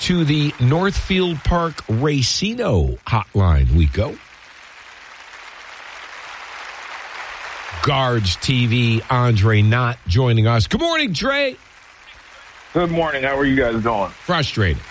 to the Northfield Park Racino hotline we go. Guards TV, Andre Knott joining us. Good morning, Dre. Good morning. How are you guys doing? Frustrated.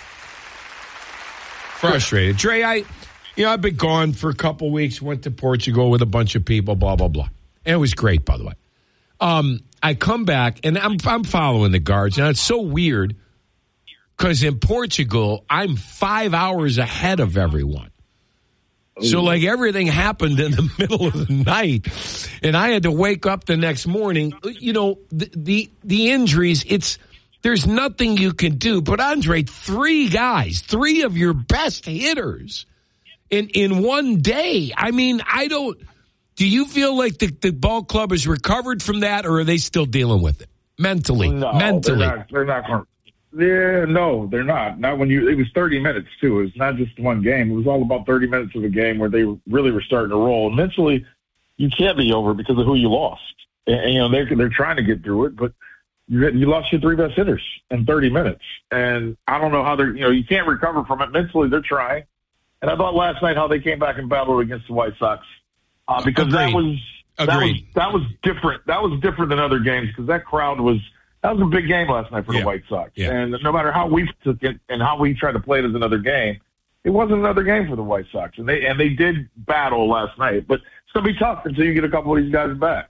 Dre, I've been gone for a couple weeks, went to Portugal with a bunch of people, blah, blah, blah. And it was great, by the way. I come back, and I'm following the Guards. Now, it's so weird because in Portugal, I'm 5 hours ahead of everyone. So, like, everything happened in the middle of the night, and I had to wake up the next morning. You know, the injuries, there's nothing you can do. But, Andre, three of your best hitters in one day. I mean, do you feel like the ball club has recovered from that, or are they still dealing with it mentally? No, they're not going. Yeah, no, they're not. Not when it was 30 minutes too. It was not just one game. It was all about 30 minutes of a game where they really were starting to roll. And mentally, you can't be over because of who you lost. And you know, they're trying to get through it, but you lost your three best hitters in 30 minutes. And I don't know how you can't recover from it. Mentally, they're trying. And I thought last night how they came back and battled against the White Sox. Because Agreed. that was different. That was different than other games because that was a big game last night for the White Sox. Yeah. And no matter how we took it and how we tried to play it as another game, it wasn't another game for the White Sox. And they did battle last night, but it's going to be tough until you get a couple of these guys back.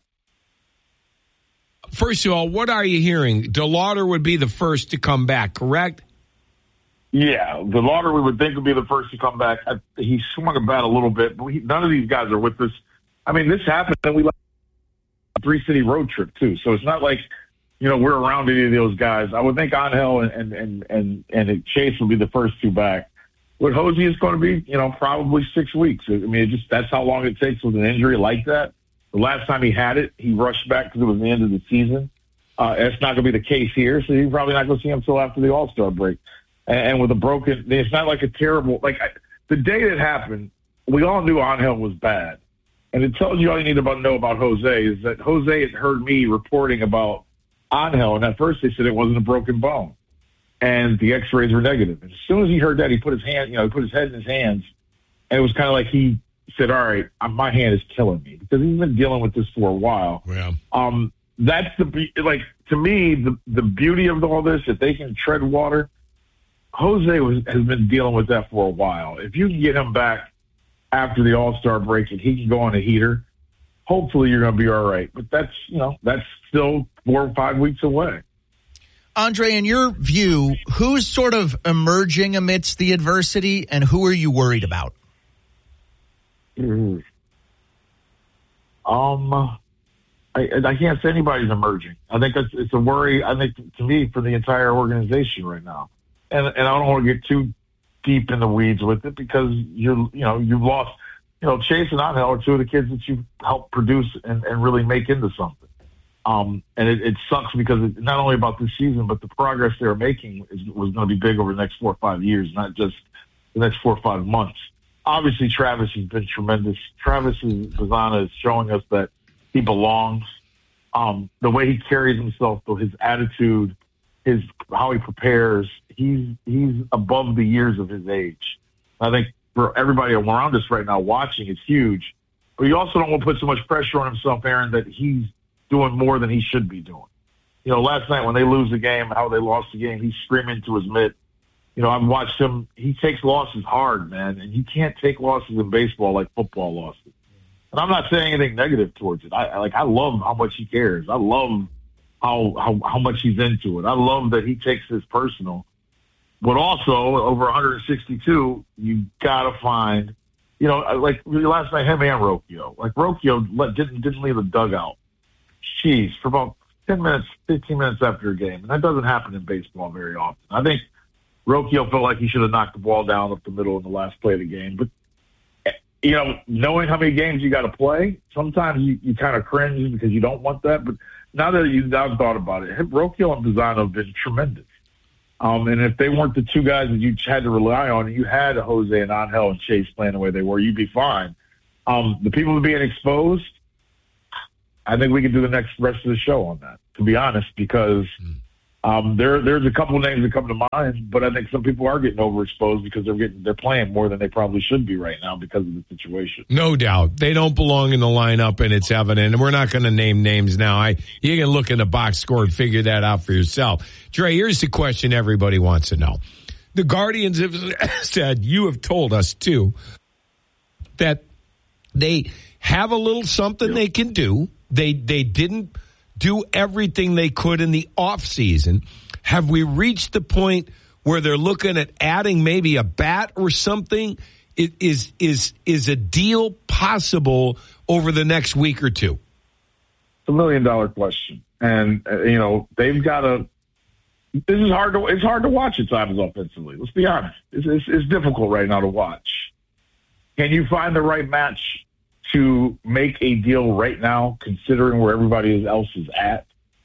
First of all, what are you hearing? DeLauder would be the first to come back, correct? Yeah, DeLauder we would think would be the first to come back. He swung a bat a little bit, but none of these guys are with us. I mean, this happened, and we left a three-city road trip, too. So it's not like, we're around any of those guys. I would think Angel and Chase will be the first two back. What Jose is going to be, probably 6 weeks. I mean, that's how long it takes with an injury like that. The last time he had it, he rushed back because it was the end of the season. It's not going to be the case here, so you're probably not going to see him until after the All-Star break. And with a broken, it's not like a terrible, the day that happened, we all knew Angel was bad. And it tells you all you need to know about Jose is that Jose had heard me reporting about Angel, and at first they said it wasn't a broken bone. And the x-rays were negative. And as soon as he heard that, he put his head in his hands, and it was kind of like he said, all right, my hand is killing me. Because he's been dealing with this for a while. Yeah. That's to me, the beauty of all this, if they can tread water, Jose has been dealing with that for a while. If you can get him back after the All-Star break and he can go on a heater, hopefully you're going to be all right. But that's still 4 or 5 weeks away. Andre, in your view, who's sort of emerging amidst the adversity, and who are you worried about? I can't say anybody's emerging. I think it's a worry. I think to me for the entire organization right now, and I don't want to get too deep in the weeds with it because you've lost. Chase and Angel are two of the kids that you helped produce and really make into something. And it sucks because it's not only about this season, but the progress they're making was going to be big over the next 4 or 5 years, not just the next 4 or 5 months. Obviously, Travis has been tremendous. Travis Bazana is showing us that he belongs. The way he carries himself, though, his attitude, how he prepares, he's above the years of his age. I think for everybody around us right now watching, it's huge. But you also don't want to put so much pressure on himself, Aaron, that he's doing more than he should be doing. Last night when they lose the game, how they lost the game, he's screaming to his mitt. I've watched him. He takes losses hard, man, and you can't take losses in baseball like football losses. And I'm not saying anything negative towards it. I love how much he cares. I love how much he's into it. I love that he takes this personal. But also, over 162, you got to find, like last night, him and Rocchio. Like, Rocchio didn't leave the dugout. Jeez, for about 10 minutes, 15 minutes after a game. And that doesn't happen in baseball very often. I think Rocchio felt like he should have knocked the ball down up the middle in the last play of the game. But, knowing how many games you got to play, sometimes you kind of cringe because you don't want that. But now that I've thought about it, Rocchio and Bazano have been tremendous. And if they weren't the two guys that you had to rely on, and you had Jose and Angel and Chase playing the way they were, you'd be fine. The people being exposed, I think we could do the rest of the show on that, to be honest, because There's a couple names that come to mind, but I think some people are getting overexposed because they're playing more than they probably should be right now because of the situation. No doubt. They don't belong in the lineup, and it's evident. And we're not going to name names now. You can look in the box score and figure that out for yourself. Dre, here's the question everybody wants to know. The Guardians have said, you have told us too, that they have a little something they can do. They didn't do everything they could in the offseason. Have we reached the point where they're looking at adding maybe a bat or something? Is a deal possible over the next week or two? It's $1 million question. And, they've got to – this is hard to – it's hard to watch at times offensively. Let's be honest. It's difficult right now to watch. Can you find the right match to make a deal right now, considering where everybody else is at?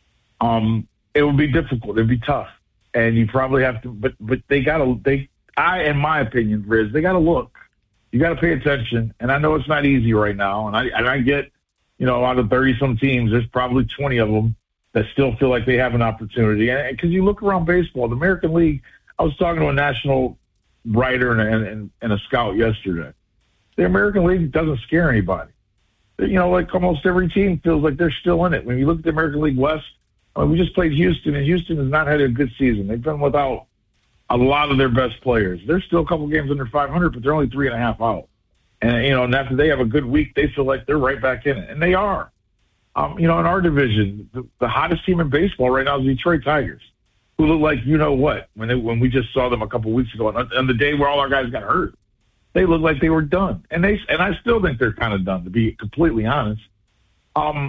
It would be difficult. It'd be tough. And you probably have to, but they got to, in my opinion, Riz, they got to look. You got to pay attention. And I know it's not easy right now. And I get, out of 30-some teams, there's probably 20 of them that still feel like they have an opportunity. And because you look around baseball, the American League, I was talking to a national writer and a scout yesterday. The American League doesn't scare anybody. Like almost every team feels like they're still in it. When you look at the American League West, we just played Houston, and Houston has not had a good season. They've been without a lot of their best players. There's still a couple games under 500, but they're only 3.5 out. And, and after they have a good week, they feel like they're right back in it. And they are. In our division, the hottest team in baseball right now is the Detroit Tigers, who look like what when we just saw them a couple weeks ago on the day where all our guys got hurt. They look like they were done. And I still think they're kind of done, to be completely honest. And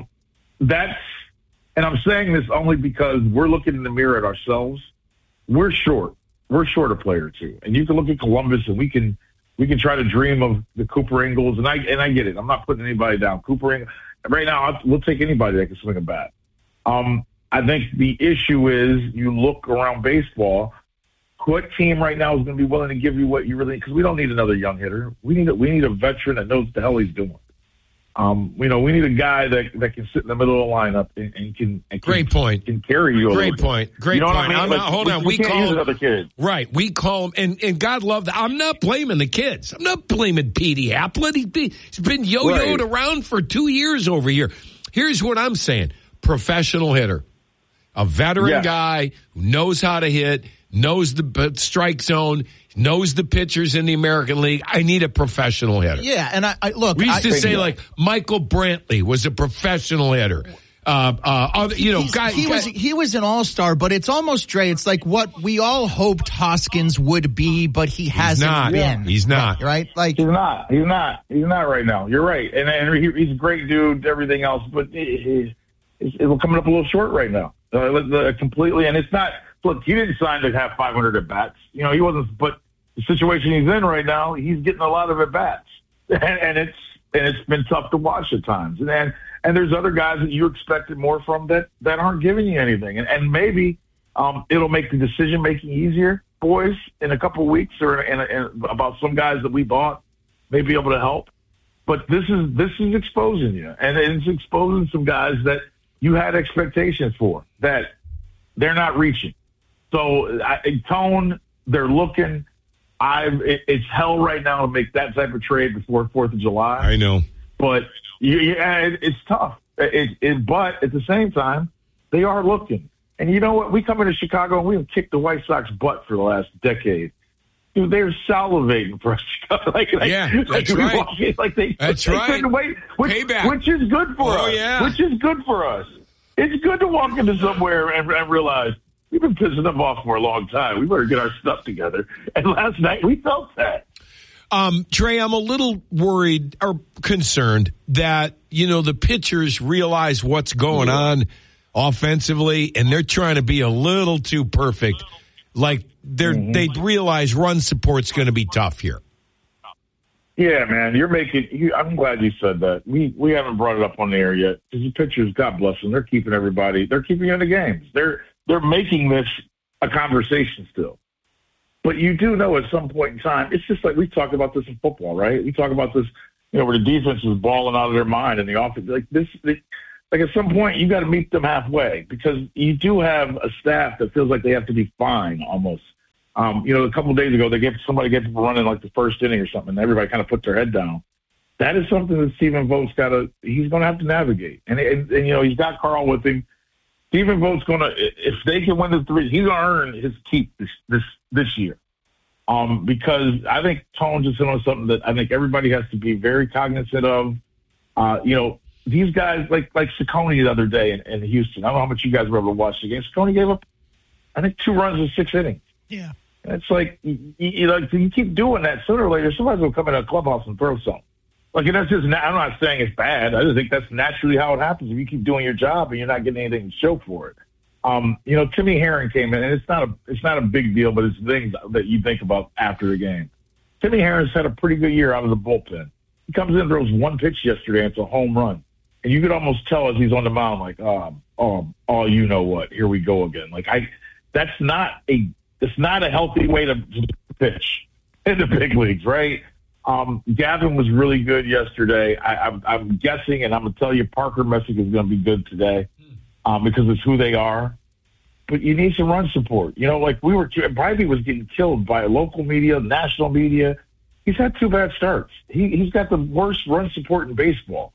I'm saying this only because we're looking in the mirror at ourselves. We're short. We're short a player or two. And you can look at Columbus, and we can try to dream of the Cooper Ingles. And I get it. I'm not putting anybody down. Cooper Ingles. Right now, we'll take anybody that can swing a bat. I think the issue is you look around baseball. What team right now is going to be willing to give you what you really need? Because we don't need another young hitter. We need a veteran that knows what the hell he's doing. We need a guy that can sit in the middle of the lineup and can great point. Can carry you. Great point. Great point. I mean? Hold on. We can't use another kid. Right. We call him, and God love that. I'm not blaming the kids. I'm not blaming Petey Haplett. He's been yo-yoed around for 2 years over here. Here's what I'm saying: professional hitter, a veteran guy who knows how to hit, knows the strike zone, knows the pitchers in the American League. I need a professional hitter. Yeah, and I look. We used to say like Michael Brantley was a professional hitter. He was an all-star, but it's almost, Dre, it's like what we all hoped Hoskins would be, but he hasn't been. He's not. Right? Like He's not right now. You're right. And he's a great dude, everything else, but it's coming up a little short right now. Completely. And it's not, look, he didn't sign to have 500 at-bats. He wasn't, but the situation he's in right now, he's getting a lot of at-bats. And it's been tough to watch at times. And there's other guys that you expected more from that aren't giving you anything. And maybe it'll make the decision-making easier, boys, in a couple of weeks or about some guys that we bought may be able to help. But this is exposing you. And it's exposing some guys that you had expectations for that they're not reaching. So Tone, they're looking. It's hell right now to make that type of trade before 4th of July. I know. But it's tough. But at the same time, they are looking. And you know what? We come into Chicago and we have kicked the White Sox butt for the last decade. Dude, they're salivating for us. That's right. That's right. Wait, which is good for us. Yeah. Which is good for us. It's good to walk into somewhere and realize we've been pissing them off for a long time. We better get our stuff together. And last night we felt that. Trey, I'm a little worried or concerned that, the pitchers realize what's going on offensively and they're trying to be a little too perfect. Like they realize run support's going to be tough here. Yeah, man, I'm glad you said that. We haven't brought it up on the air yet because the pitchers, God bless them, they're keeping you in the games. They're making this a conversation still. But you do know at some point in time, it's just like we talked about this in football, right? We talk about this, where the defense is balling out of their mind and the offense. Like this, like at some point you got to meet them halfway, because you do have a staff that feels like they have to be fine almost. A couple of days ago, somebody gave up a run in like the first inning or something, and everybody kind of put their head down. That is something that Stephen Vogt's he's going to have to navigate. And he's got Carl with him. Stephen Vogt's going to, if they can win the 3, he's going to earn his keep this year. Because I think Tone just hit on something that I think everybody has to be very cognizant of. These guys, like Ciccone the other day in Houston. I don't know how much you guys were able to watch the game. Ciccone gave up, I think, 2 runs in 6 innings. Yeah. It's like, you keep doing that, sooner or later, somebody's going to come in a clubhouse and throw something. Like, that's just, I'm not saying it's bad. I just think that's naturally how it happens. If you keep doing your job and you're not getting anything to show for it. Timmy Herring came in, and it's not a big deal, but it's things that you think about after the game. Timmy Herring's had a pretty good year out of the bullpen. He comes in and throws 1 pitch yesterday, and it's a home run. And you could almost tell as he's on the mound, like, you know what? Here we go again. Like, that's not a healthy way to pitch in the big leagues, right? Gavin was really good yesterday. I'm guessing, and I'm going to tell you, Parker Messick is going to be good today because it's who they are. But you need some run support. Bybee was getting killed by local media, national media. He's had 2 bad starts. He's got the worst run support in baseball.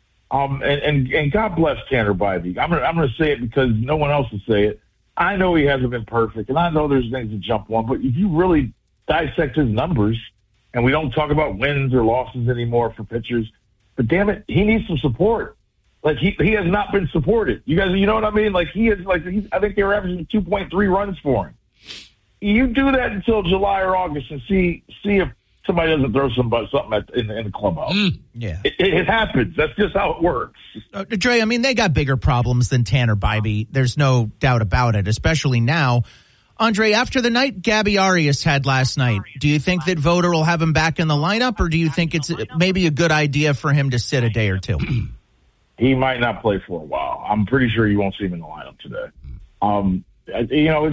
And God bless Tanner Bybee. I'm going to say it because no one else will say it. I know he hasn't been perfect, and I know there's things to jump on, but if you really dissect his numbers, and we don't talk about wins or losses anymore for pitchers, but damn it, he needs some support. Like, he has not been supported. You guys, you know what I mean? Like, I think they were averaging 2.3 runs for him. You do that until July or August and see if somebody doesn't throw something in the clubhouse. Yeah. It happens. That's just how it works. Dre, they got bigger problems than Tanner Bybee. There's no doubt about it, especially now. Andre, after the night Gabby Arias had last night, do you think that Voter will have him back in the lineup, or do you think it's maybe a good idea for him to sit a day or 2? He might not play for a while. I'm pretty sure you won't see him in the lineup today. I'm going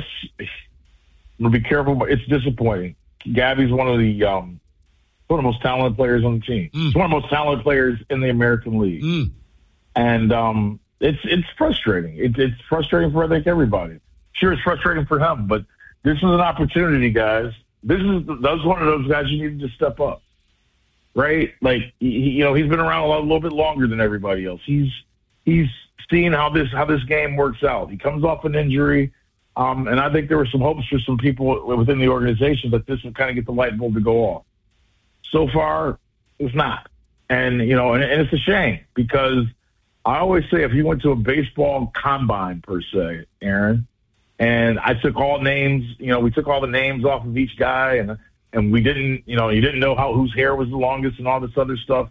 to be careful, but it's disappointing. Gabby's one of the most talented players on the team. He's one of the most talented players in the American League. And it's frustrating. It's frustrating for, I think, everybody. Sure, it's frustrating for him, but this is an opportunity, guys. That's one of those guys you need to step up, right? Like, he's been around a little bit longer than everybody else. He's seen how this game works out. He comes off an injury, and I think there were some hopes for some people within the organization that this would kind of get the light bulb to go off. So far, it's not, and it's a shame, because I always say if you went to a baseball combine per se, Aaron. And I took all names, we took all the names off of each guy, and we didn't, you didn't know whose hair was the longest and all this other stuff.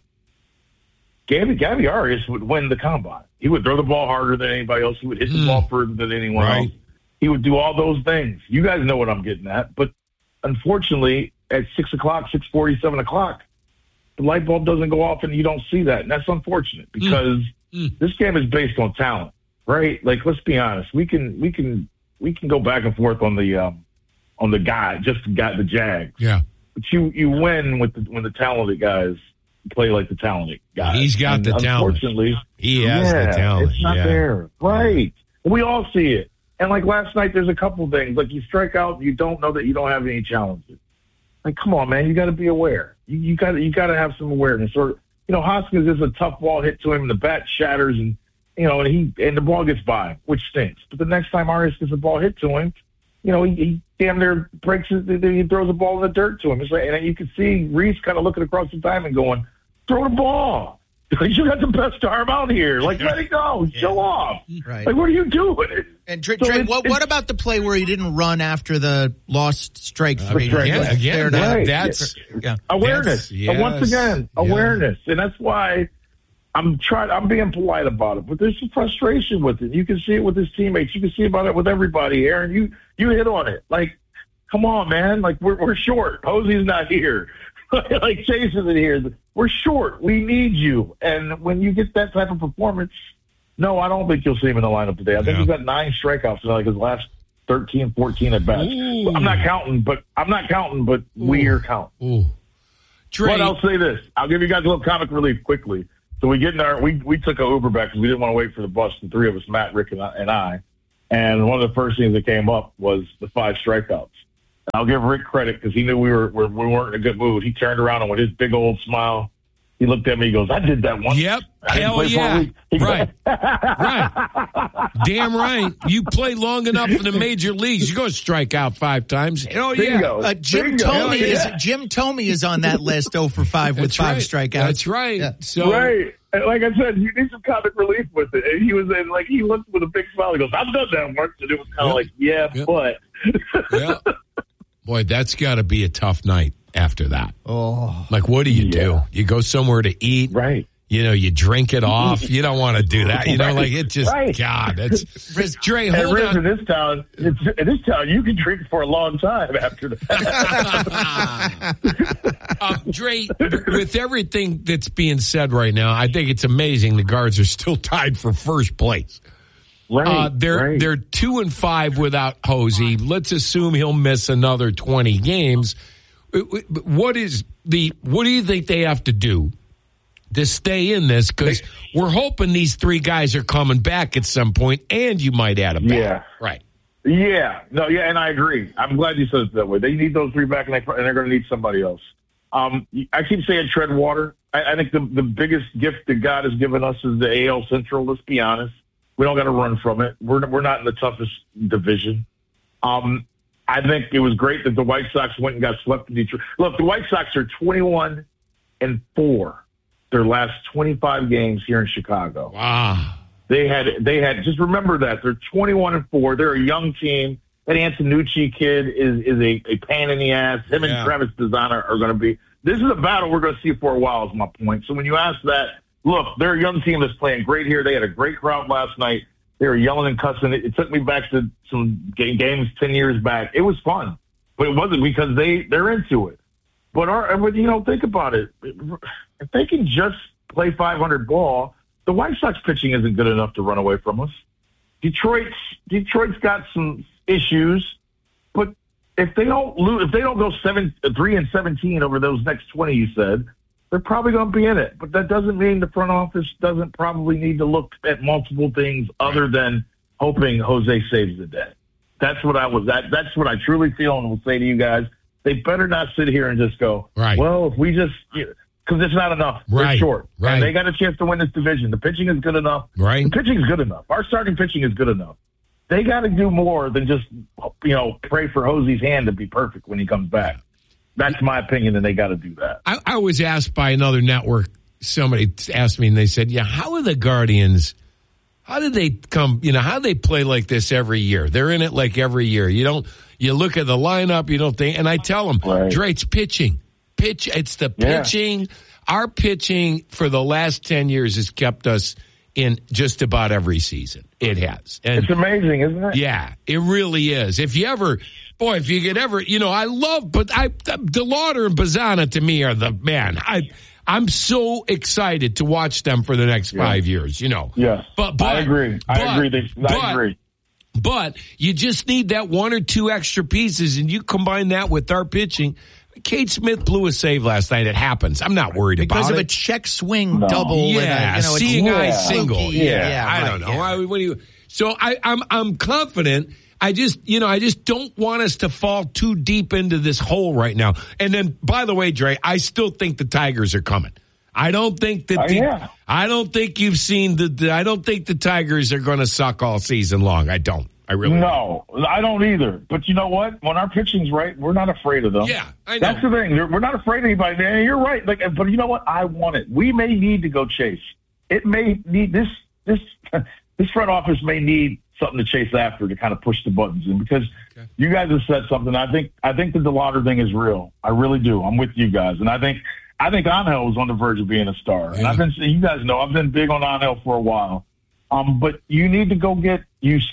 Gabby Arias would win the combine. He would throw the ball harder than anybody else. He would hit the ball further than anyone else. He would do all those things. You guys know what I'm getting at. But unfortunately, at 6 o'clock, 6:40, 7 o'clock, the light bulb doesn't go off, and you don't see that. And that's unfortunate, because this game is based on talent, right? Like, let's be honest. We can go back and forth on the guy, the Jag. Yeah. But you win when the talented guys play like the talented guys. He's got the talent. Unfortunately, he has the talent. It's not there. Right. We all see it. And like last night, there's a couple things. Like, you strike out, you don't know that you don't have any challenges. Like, come on, man, you got to be aware. You got to have some awareness. Or, Hoskins is a tough ball hit to him, and the bat shatters, and and the ball gets by him, which stinks. But the next time Arias gets a ball hit to him, he damn near breaks it. He throws a ball in the dirt to him. It's like, and you can see Reese kind of looking across the diamond, going, "Throw the ball! You got the best arm out here. Like, let it go. Show off. Right. Like, what are you doing?" And Dre, what about the play where he didn't run after the lost strike three? Again, that's awareness. Yes, once again, awareness, and that's why I'm being polite about it. But there's some frustration with it. You can see it with his teammates. You can see about it with everybody. Aaron, you hit on it. Like, come on, man. Like, we're short. Hosey's not here. Like, Chase isn't here. We're short. We need you. And when you get that type of performance, no, I don't think you'll see him in the lineup today. I think he's got 9 strikeouts in like his last 13, 14 at bats. I'm not counting, but we are counting. But I'll say this. I'll give you guys a little comic relief quickly. So we get in our we took an Uber back because we didn't want to wait for the bus. The three of us, Matt, Rick, and I. And one of the first things that came up was the 5 strikeouts. And I'll give Rick credit because he knew we weren't in a good mood. He turned around and with his big old smile, he looked at me. He goes, "I did that once." Yep. Hell yeah. Right. Right. Damn right. You play long enough in the major leagues, you're going to strike out 5 times. Oh, yeah. Jim Thome is on that list, 0 for 5 with 5 strikeouts. That's right. Yeah. So, right. And like I said, you need some comic relief with it. And he was he looked with a big smile. He goes, "I've done that once." And it was kind of but. Yeah. Boy, that's got to be a tough night after that. Oh. Like, what do you do? You go somewhere to eat. Right. You drink it off. You don't want to do that. Like it just, God, that's Dre, hold on. In this town, you can drink for a long time after that. Dre, with everything that's being said right now, I think it's amazing the Guards are still tied for first place. Right. They're 2-5 without Hosey. Let's assume he'll miss another 20 games. What do you think they have to do to stay in this? Because we're hoping these 3 guys are coming back at some point, and you might add them back. Yeah. Right. Yeah. No, yeah, and I agree. I'm glad you said it that way. They need those 3 back, and they're going to need somebody else. I keep saying tread water. I think the biggest gift that God has given us is the AL Central, let's be honest. We don't got to run from it. We're not in the toughest division. I think it was great that the White Sox went and got swept in Detroit. Look, the White Sox are 21-4 their last 25 games here in Chicago. Wow. They had just remember that they're 21-4. They're a young team. That Antonucci kid is a pain in the ass. Him and Travis Designer are going to be. This is a battle we're going to see for a while. Is my point. So when you ask that. Look, they're a young team that's playing great here. They had a great crowd last night. They were yelling and cussing. It took me back to some games 10 years back. It was fun, but it wasn't because they're into it. But think about it. If they can just play 500 ball, the White Sox pitching isn't good enough to run away from us. Detroit's got some issues, but if they don't go 3-17 over those next 20, you said. They're probably going to be in it, but that doesn't mean the front office doesn't probably need to look at multiple things other than hoping Jose saves the day. That's what that's what I truly feel, and will say to you guys, they better not sit here and just go, well, if we just, because it's not enough. They're short. Right. And they got a chance to win this division. The pitching is good enough. Right. The pitching is good enough. Our starting pitching is good enough. They got to do more than just, pray for Jose's hand to be perfect when he comes back. That's my opinion, and they got to do that. I was asked by another network, somebody asked me, and they said, how are the Guardians, how did they come, how do they play like this every year? They're in it like every year. You look at the lineup, you don't think, and I tell them, Dre, it's pitching. It's the pitching. Yeah. Our pitching for the last 10 years has kept us in just about every season. It has. And it's amazing, isn't it? Yeah, it really is. If you could ever, I love, but DeLauder and Bazzana to me are the man. I'm so excited to watch them for the next 5 years, Yes. But I agree. I agree. But you just need that 1 or 2 extra pieces, and you combine that with our pitching. Kate Smith blew a save last night. It happens. I'm not worried about it. Because of a check swing double. Yeah, seeing eye single. Yeah, I don't know. So I'm confident. I just don't want us to fall too deep into this hole right now. And then, by the way, Dre, I still think the Tigers are coming. I don't think that. I don't think you've seen I don't think the Tigers are going to suck all season long. I don't. I really don't. I don't either. But you know what? When our pitching's right, we're not afraid of them. Yeah, I know. That's the thing. We're not afraid of anybody. Man, you're right. But you know what? I want it. We may need to go chase. It may need this front office may need something to chase after to kind of push the buttons in, because you guys have said something. I think the DeLauder thing is real. I really do. I'm with you guys, and I think Angel was on the verge of being a star. Yeah. And you guys know I've been big on Angel for a while. But you need to go get.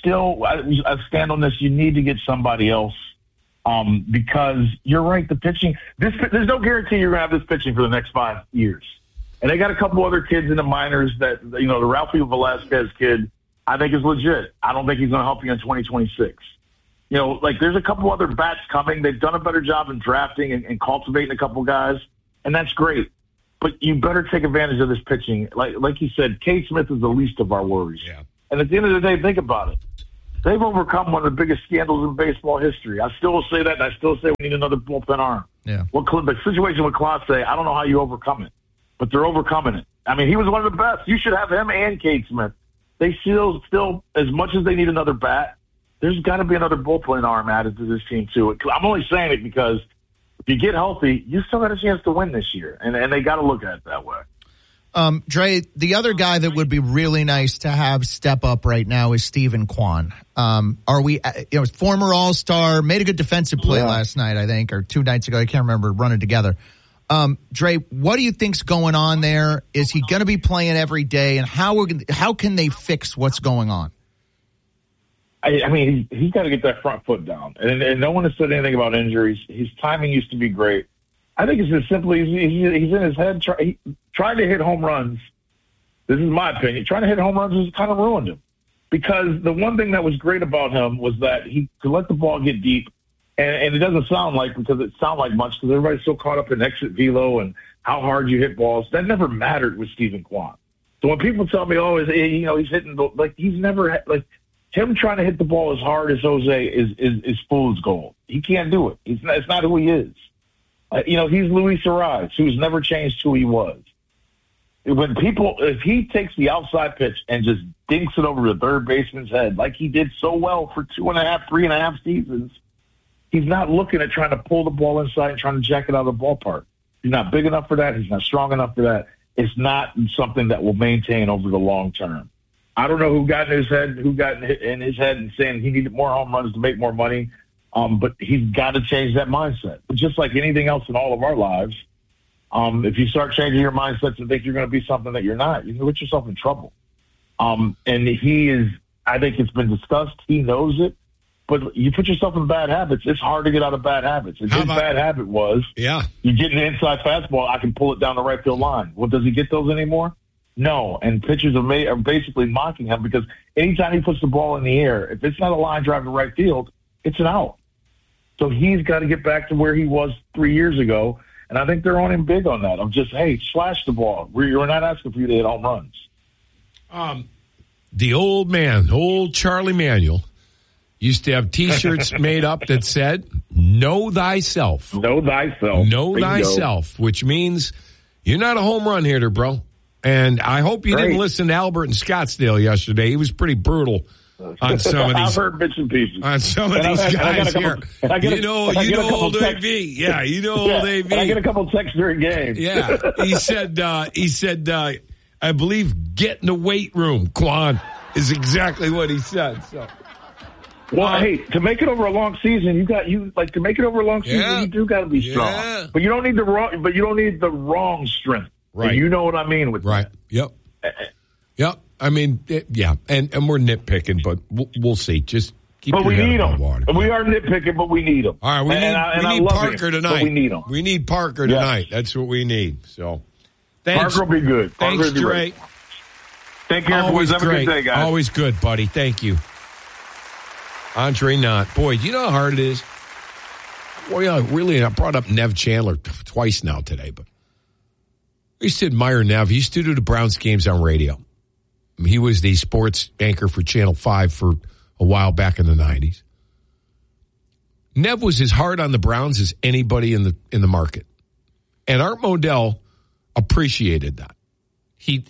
I stand on this. You need to get somebody else. Because you're right. The pitching. There's no guarantee you're going to have this pitching for the next 5 years. And they got a couple other kids in the minors that the Ralphie Velasquez kid, I think is legit. I don't think he's going to help you in 2026. There's a couple other bats coming. They've done a better job in drafting and cultivating a couple guys, and that's great. but you better take advantage of this pitching. Like you said, K. Smith is the least of our worries. Yeah. And at the end of the day, think about it. They've overcome one of the biggest scandals in baseball history. I still will say that, and I still say we need another bullpen arm. Yeah. The situation with Clase, I don't know how you overcome it, but they're overcoming it. I mean, he was one of the best. You should have him and K. Smith. They still, as much as they need another bat, there's got to be another bullpen arm added to this team, too. I'm only saying it because if you get healthy, you still got a chance to win this year, and they got to look at it that way. Dre, the other guy that would be really nice to have step up right now is Steven Kwan. Former All-Star, made a good defensive play last night, I think, or 2 nights ago. I can't remember, running together. Dre, what do you think's going on there? Is he going to be playing every day, and how can they fix what's going on? I mean, he's got to get that front foot down. And no one has said anything about injuries. His timing used to be great. I think it's as simply he's in his head trying to hit home runs. This is my opinion. Trying to hit home runs has kind of ruined him. Because the one thing that was great about him was that he could let the ball get deep. And it doesn't sound like, because it sounds like much, because everybody's so caught up in exit velo and how hard you hit balls. That never mattered with Steven Kwan. So when people tell me, he's hitting, he's never, him trying to hit the ball as hard as Jose is fool's gold. He can't do it. It's not who he is. He's Luis Ariz, who's never changed who he was. If he takes the outside pitch and just dinks it over the third baseman's head, like he did so well for 2.5, 3.5 seasons, he's not looking at trying to pull the ball inside and trying to jack it out of the ballpark. He's not big enough for that. He's not strong enough for that. It's not something that will maintain over the long term. I don't know who got in his head and saying he needed more home runs to make more money. But he's got to change that mindset. But just like anything else in all of our lives, if you start changing your mindset to think you're going to be something that you're not, you can put yourself in trouble. And I think it's been discussed. He knows it. But you put yourself in bad habits, it's hard to get out of bad habits. And his bad habit was, you get an inside fastball, I can pull it down the right field line. Well, does he get those anymore? No. And pitchers are basically mocking him because anytime he puts the ball in the air, if it's not a line drive to right field, it's an out. So he's got to get back to where he was 3 years ago. And I think they're on him big on that. I'm just, hey, slash the ball. We're not asking for you to hit home runs. The old Charlie Manuel, used to have T-shirts made up that said, know thyself. Know thyself. Know thyself, which means you're not a home run hitter, bro. And I hope you didn't listen to Albert in Scottsdale yesterday. He was pretty brutal on some of these. I've heard bits and pieces. On some of these guys here. You know old AV. Yeah, you know old AV. I get a couple texts during games. Yeah. He said, I believe get in the weight room, Kwan, is exactly what he said. So. Well, hey, to make it over a long season, you do got to be strong. Yeah. But you don't need the wrong strength. Right. And you know what I mean with right. that. Yep. I mean, yeah. And we're nitpicking, but we'll see. Just keep your head above water. We are nitpicking, but we need them. All right, we need Parker tonight. But we need them. We need Parker tonight. That's what we need. So, thanks. Parker will be good. Thanks, Dre. Take care, boys. Have a good day, guys. Always good, buddy. Thank you. Andre Knott. Boy, do you know how hard it is? Well, yeah, really, I brought up Nev Chandler twice now today, but I used to admire Nev. He used to do the Browns games on radio. He was the sports anchor for Channel 5 for a while back in the 90s. Nev was as hard on the Browns as anybody in the market. And Art Modell appreciated that. You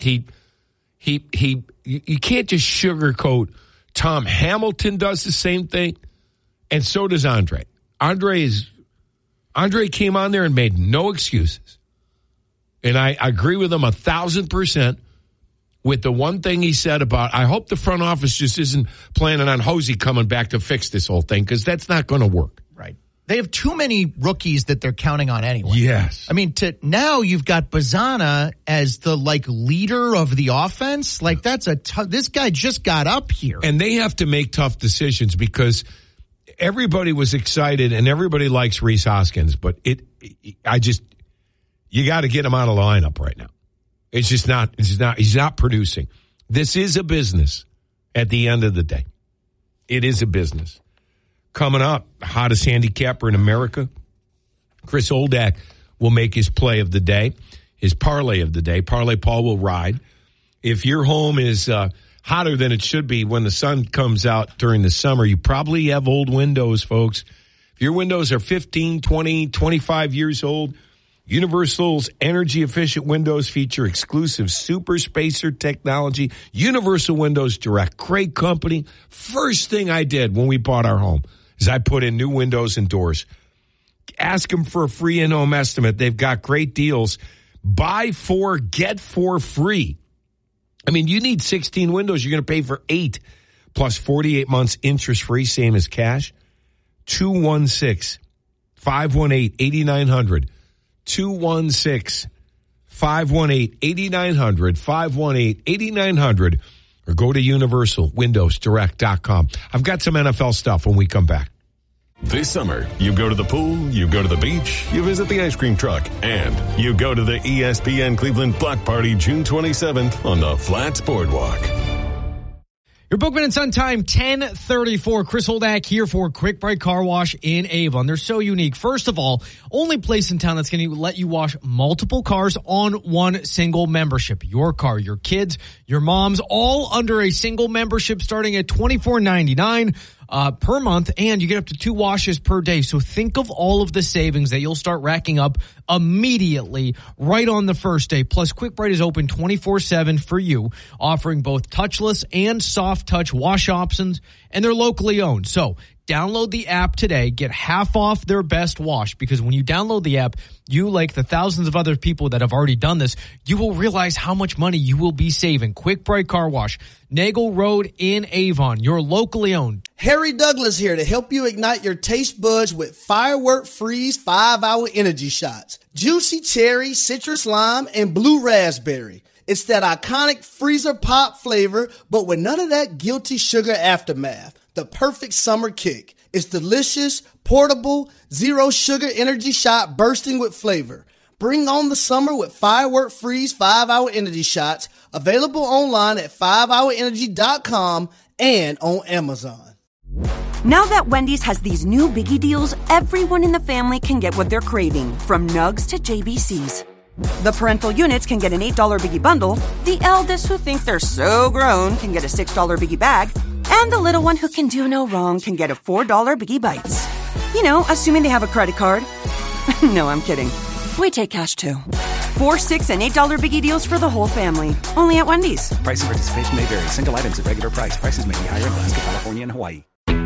can't just sugarcoat. Tom Hamilton does the same thing, and so does Andre. Andre came on there and made no excuses. And I agree with him 1,000% with the one thing he said about, I hope the front office just isn't planning on Hosey coming back to fix this whole thing, because that's not going to work. Right. They have too many rookies that they're counting on anyway. Yes. I mean, now you've got Bazzana as the leader of the offense. This guy just got up here. And they have to make tough decisions because everybody was excited and everybody likes Reese Hoskins, but you got to get him out of the lineup right now. He's not producing. This is a business at the end of the day. It is a business. Coming up, hottest handicapper in America, Chris Oldak will make his play of the day. his parlay of the day. Parlay Paul will ride. If your home is hotter than it should be when the sun comes out during the summer, you probably have old windows, folks. If your windows are 15, 20, 25 years old, Universal's energy-efficient windows feature exclusive super spacer technology. Universal Windows Direct, great company. First thing I did when we bought our home is I put in new windows and doors. Ask them for a free in-home estimate. They've got great deals. Buy 4, get 4 free. I mean, you need 16 windows. You're going to pay for 8 plus 48 months interest-free, same as cash. 216-518-8900. 216-518-8900. 518-8900. Or go to universalwindowsdirect.com. I've got some NFL stuff when we come back. This summer, you go to the pool, you go to the beach, you visit the ice cream truck, and you go to the ESPN Cleveland Block Party June 27th on the Flats Boardwalk. Your Bookman and Son time, 10:34. Chris Holdak here for Quick Bright Car Wash in Avon. They're so unique. First of all, only place in town that's going to let you wash multiple cars on one single membership. Your car, your kids, your mom's, all under a single membership starting at $24.99 per month, and you get up to 2 washes per day. So think of all of the savings that you'll start racking up immediately right on the first day. Plus, Quick Bright is open 24/7 for you, offering both touchless and soft touch wash options, and they're locally owned. So download the app today. Get half off their best wash, because when you download the app, you, like the thousands of other people that have already done this, you will realize how much money you will be saving. Quick Bright Car Wash, Nagel Road in Avon. You're locally owned. Harry Douglas here to help you ignite your taste buds with Firework Freeze 5-Hour Energy Shots. Juicy cherry, citrus lime, and blue raspberry. It's that iconic freezer pop flavor, but with none of that guilty sugar aftermath. The perfect summer kick. It's delicious, portable, zero sugar energy shot bursting with flavor. Bring on the summer with Firework Freeze 5-Hour Energy Shots, available online at 5hourenergy.com and on Amazon. Now that Wendy's has these new biggie deals, everyone in the family can get what they're craving, from nugs to JBCs. The parental units can get an $8 biggie bundle, the eldest who think they're so grown can get a $6 biggie bag, and the little one who can do no wrong can get a $4 biggie bites. You know, assuming they have a credit card. No, I'm kidding. We take cash too. 4, $6, and $8 biggie deals for the whole family. Only at Wendy's. Price and participation may vary. Single items at regular price. Prices may be higher in Alaska, California, and Hawaii.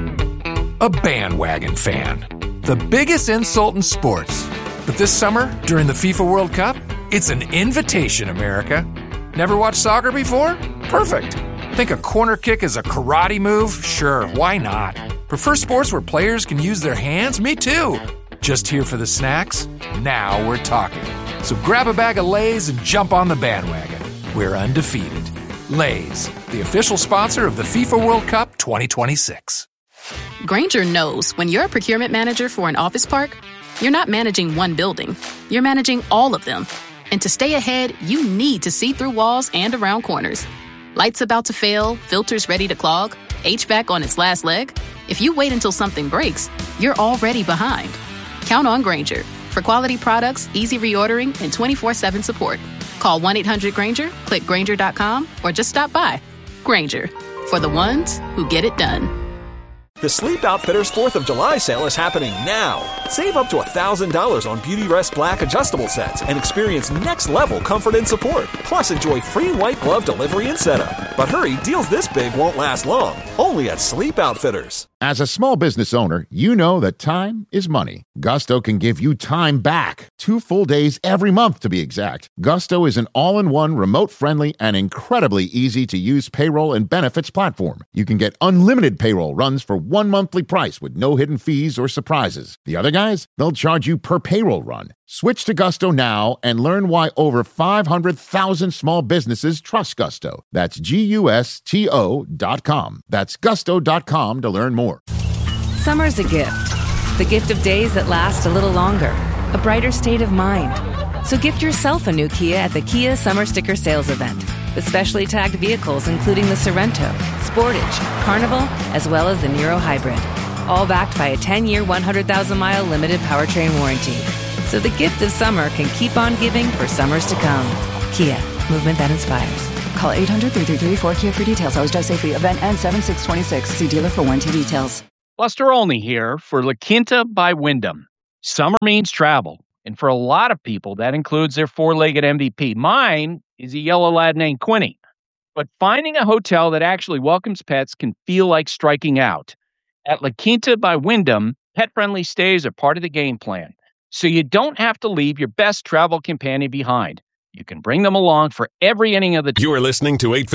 A bandwagon fan. The biggest insult in sports. But this summer, during the FIFA World Cup, it's an invitation, America. Never watched soccer before? Perfect. Think a corner kick is a karate move? Sure, why not? Prefer sports where players can use their hands? Me too. Just here for the snacks? Now we're talking. So grab a bag of Lay's and jump on the bandwagon. We're undefeated. Lay's, the official sponsor of the FIFA World Cup 2026. Grainger knows when you're a procurement manager for an office park, you're not managing one building. You're managing all of them. And to stay ahead, you need to see through walls and around corners. Lights about to fail, filters ready to clog, HVAC on its last leg. If you wait until something breaks, you're already behind. Count on Grainger for quality products, easy reordering, and 24/7 support. Call 1-800-GRAINGER, click Grainger.com, or just stop by. Grainger, for the ones who get it done. The Sleep Outfitters 4th of July sale is happening now. Save up to $1,000 on Beautyrest Black adjustable sets and experience next-level comfort and support. Plus, enjoy free white glove delivery and setup. But hurry, deals this big won't last long. Only at Sleep Outfitters. As a small business owner, you know that time is money. Gusto can give you time back. 2 full days every month, to be exact. Gusto is an all-in-one, remote-friendly, and incredibly easy-to-use payroll and benefits platform. You can get unlimited payroll runs for one monthly price with no hidden fees or surprises. The other guys, they'll charge you per payroll run. Switch to Gusto now and learn why over 500,000 small businesses trust Gusto. That's GUSTO.com. That's gusto.com to learn more. Summer's a gift. The gift of days that last a little longer. A brighter state of mind. So gift yourself a new Kia at the Kia Summer Sticker Sales Event. With specially tagged vehicles including the Sorrento, Sportage, Carnival, as well as the Niro Hybrid. All backed by a 10-year, 100,000-mile limited powertrain warranty. so the gift of summer can keep on giving for summers to come. Kia, movement that inspires. Call 800-333-4KIA for details. Always drive safely. Event ends 7/6/26. See dealer for warranty details. Buster Olney here for La Quinta by Wyndham. Summer means travel, and for a lot of people, that includes their four-legged MVP. Mine is a yellow lad named Quinny. But finding a hotel that actually welcomes pets can feel like striking out. At La Quinta by Wyndham, pet-friendly stays are part of the game plan, so you don't have to leave your best travel companion behind. You can bring them along for every inning of the... You are listening to 850